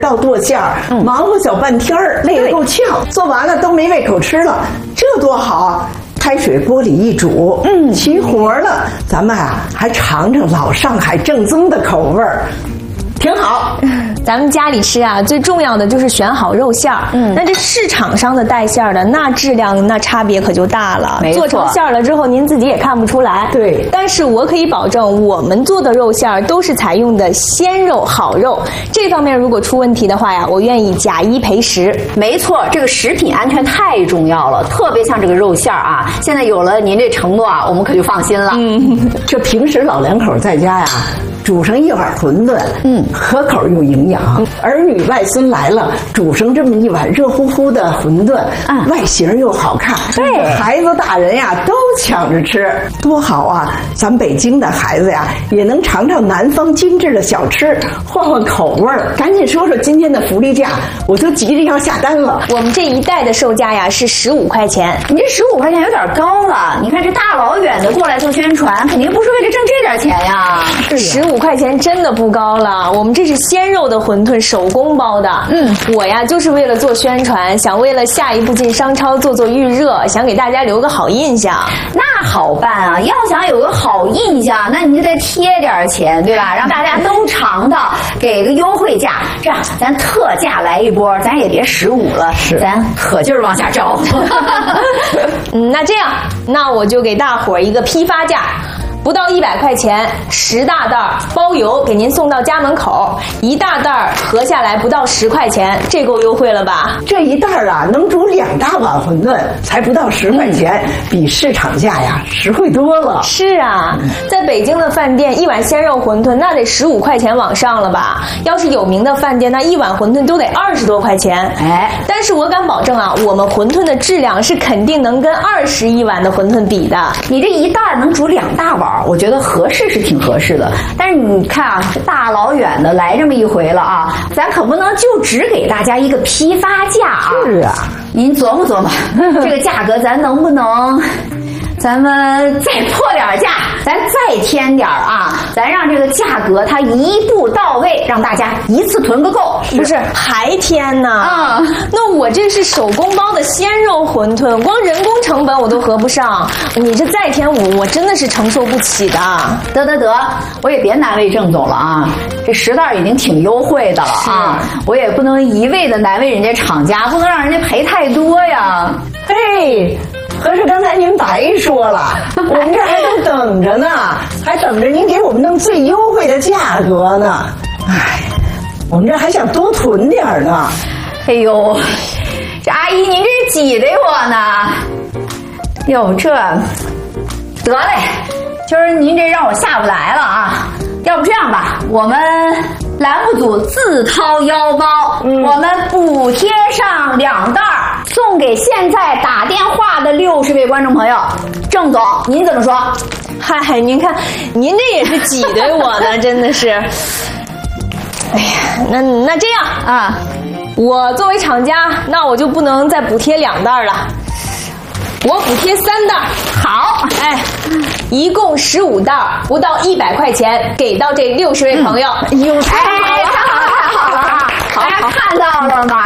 到剁馅儿，忙活小半天儿，累得够呛。做完了都没胃口吃了，这多好啊！开水锅里一煮，齐活了。咱们啊，还尝尝老上海正宗的口味儿。挺好， 咱们家里吃啊，最重要的就是选好肉馅儿。那这市场上的带馅儿的，那质量那差别可就大了。做成馅儿了之后，您自己也看不出来。 对， 但是我可以保证，我们做的肉馅儿都是采用的鲜肉、好肉。这方面如果出问题的话呀，我愿意假一赔10。 没错，这个食品安全太重要了，特别像这个肉馅儿啊。现在有了您这承诺啊，我们可就放心了。 这平时老两口在家呀，煮上一碗馄饨，可口又营养。儿女外孙来了，煮上这么一碗热乎乎的馄饨，外形又好看，对，孩子大人呀都抢着吃，多好啊！咱北京的孩子呀，也能尝尝南方精致的小吃，换换口味儿。赶紧说说今天的福利价，我都急着要下单了。 我们这一袋的售价呀是15块钱， 你这15块钱有点高了。你看这大老远的过来做宣传，肯定不是为了挣这点钱呀。 15块钱真的不高了，我们这是鲜肉的馄饨，手工包的。我呀就是为了做宣传，想为了下一步进商超做预热，想给大家留个好印象。 那好办啊，要想有个好印象，那你就得贴点钱，对吧？让大家都尝到，给个优惠价，这样咱特价来一波，咱也别15了，咱可劲儿往下招。 那这样，那我就给大伙儿一个批发价。不到100块钱，10大袋包邮，给您送到家门口。1大袋合下来不到10块钱，这够优惠了吧？ 这一袋啊，能煮2大碗馄饨，才不到10块钱，比市场价呀实惠多了。 是啊，在北京的饭店，一碗鲜肉馄饨那得15块钱往上了吧？要是有名的饭店，那一碗馄饨都得20多块钱。但是我敢保证啊，我们馄饨的质量是肯定能跟21碗的馄饨比的。 你这一袋能煮2大碗。我觉得合适是挺合适的，但是你看啊，这大老远的来这么一回了啊，咱可不能就只给大家一个批发价啊。 是啊， 您琢磨琢磨，这个价格咱能不能？咱们再破点价，咱再添点啊！咱让这个价格它一步到位，让大家一次囤个够。 不是还添呢？那我这是手工包的鲜肉馄饨，光人工成本我都合不上。你这再添我真的是承受不起的。 得，我也别难为郑总了啊！这10袋已经挺优惠的了啊，我也不能一味的难为人家厂家，不能让人家赔太多呀。 嘿。可是刚才您白说了，我们这还都等着呢，还等着您给我们弄最优惠的价格呢。我们这还想多囤点呢。 哎呦，这阿姨您这挤得我呢。哟，这得嘞，今儿您这让我下不来了啊。要不这样吧，我们栏目组自掏腰包，我们补贴上2袋，送给现在打电话的60位观众朋友。郑总，您怎么说？ 嗨，您看，您这也是挤兑我呢，真的是。哎呀，那这样啊，我作为厂家，那我就不能再补贴2袋了。我补贴3袋，好，一共15袋，不到100块钱，给到这60位朋友。 太好了啊！大家看到了吗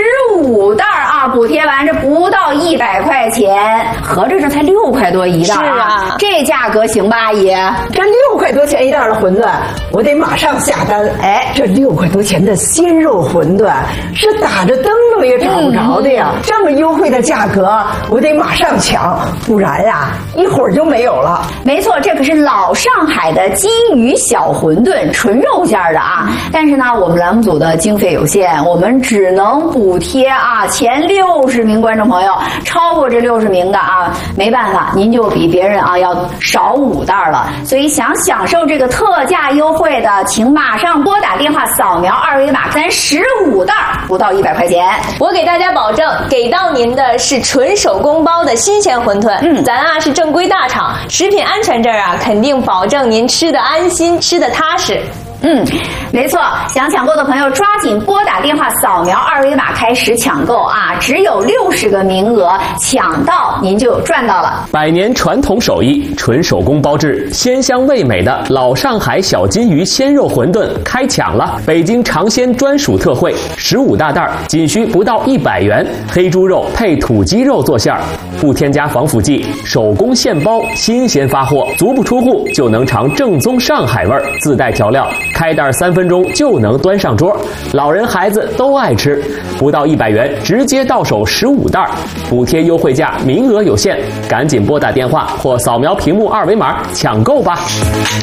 ？15袋啊，补贴完这不到100块钱，合着这才6块多一袋啊！ 是啊， 这价格行吧，阿姨？ 这6块多钱一袋的馄饨，我得马上下单。这6块多钱的鲜肉馄饨是打着灯笼也找不着的呀！这么优惠的价格，我得马上抢，不然呀，一会儿就没有了。 没错，这可是老上海的金鱼小馄饨，纯肉馅的啊！但是呢，我们栏目组的经费有限，我们只能补贴啊前60名观众朋友，超过这60名的啊，没办法，您就比别人啊要少5袋了。所以想享受这个特价优惠的，请马上拨打电话扫描2维码，咱15袋不到100块钱。 我给大家保证，给到您的是纯手工包的新鲜馄饨。咱啊是正规大厂，食品安全这儿啊肯定保证您吃的安心，吃的踏实。 没错，想抢购的朋友抓紧拨打电话扫描2维码开始抢购啊！只有60个名额，抢到您就赚到了。 100年传统手艺，纯手工包制，鲜香味美的老上海小金鱼鲜肉馄饨开抢了！北京尝鲜专属特惠，15大袋，仅需不到100元，黑猪肉配土鸡肉做馅儿，不添加防腐剂，手工现包，新鲜发货，足不出户就能尝正宗上海味儿，自带调料，开袋3分钟就能端上桌，老人孩子都爱吃，不到100元直接到手15袋，补贴优惠价，名额有限，赶紧拨打电话或扫描屏幕2维码抢购吧。